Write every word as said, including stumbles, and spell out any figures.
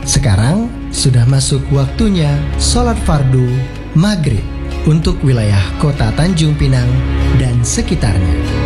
Sekarang sudah masuk waktunya sholat fardu maghrib untuk wilayah kota Tanjung Pinang dan sekitarnya.